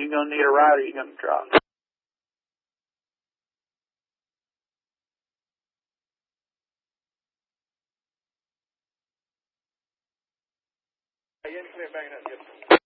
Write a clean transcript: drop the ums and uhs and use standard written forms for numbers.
You going to need a ride or you going to drop? Hey, you clear backing up.